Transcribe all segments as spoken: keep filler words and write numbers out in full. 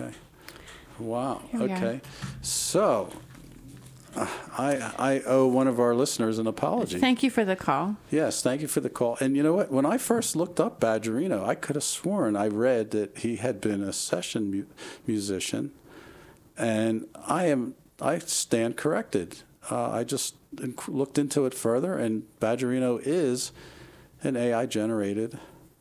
Okay. Wow. Here we Okay. are. So, uh, I I owe one of our listeners an apology. Thank you for the call. Yes, thank you for the call. And you know what? When I first looked up Badgerino, I could have sworn I read that he had been a session mu- musician, and I am I stand corrected. Uh, I just inc- looked into it further, and Badgerino is an A I generated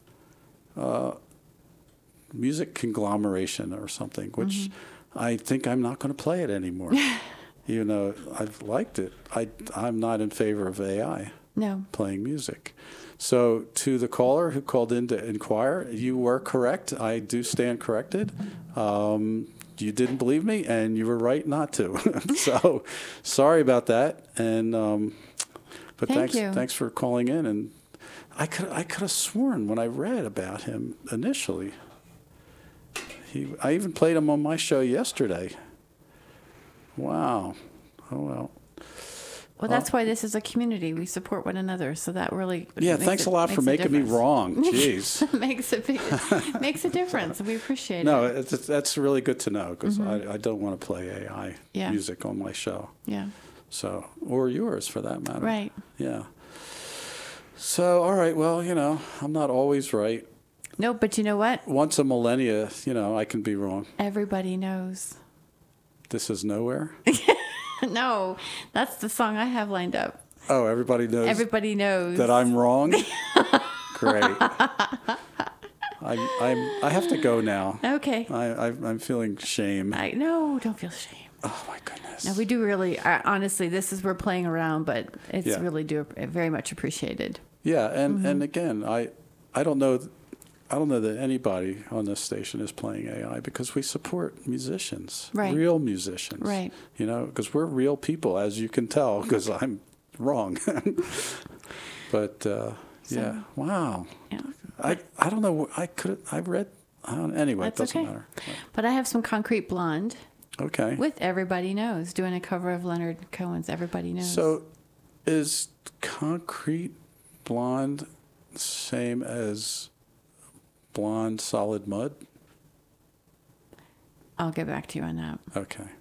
uh, music conglomeration or something, which Mm-hmm. I think I'm not going to play it anymore. You know, I've liked it. I, I'm not in favor of A I No. playing music. So to the caller who called in to inquire, you were correct. I do stand corrected. Um, you didn't believe me, and you were right not to. So sorry about that. And um, but Thank thanks you. thanks for calling in. And I could I could have sworn when I read about him initially. He I even played him on my show yesterday. Wow. Oh well. Well, that's why this is a community. We support one another, so that really Yeah, makes thanks it- a lot for makes making me difference. wrong. Jeez. makes a big, makes a difference. We appreciate No, it. it's, it's, that's really good to know because I, I don't want to play A I Yeah. music on my show. Yeah. So, or yours for that matter. Right. Yeah. So, all right. Well, you know, I'm not always right. No, but you know what? Once a millennia, you know, I can be wrong. Everybody knows. This is nowhere. No, that's the song I have lined up. Oh, everybody knows Everybody knows that I'm wrong. Great. I'm, I'm. I have to go now. Okay. I, I, I'm feeling shame. I no, don't feel shame. Oh my goodness. No, we do really. Uh, honestly, this is we're playing around, but it's Yeah. really do very much appreciated. Yeah, and, Mm-hmm. and again, I I don't know I don't know that anybody on this station is playing A I because we support musicians, Right. real musicians, Right. You know, because we're real people, as you can tell, because I'm wrong. But uh, yeah, wow. Yeah. I I don't know. I could I read I don't, anyway. That's it doesn't okay. matter. But I have some Concrete Blonde Okay. with Everybody Knows, doing a cover of Leonard Cohen's Everybody Knows. So, is Concrete Blonde same as Blonde Solid Mud? I'll get back to you on that. Okay.